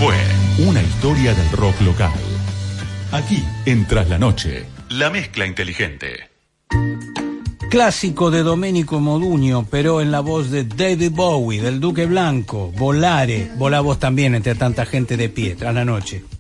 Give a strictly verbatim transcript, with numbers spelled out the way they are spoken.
fue una historia del rock local. Aquí, en Tras la Noche, la mezcla inteligente. Clásico de Domenico Modugno, pero en la voz de David Bowie, del Duque Blanco. Volare, volá vos también entre tanta gente de pie. Tras la Noche.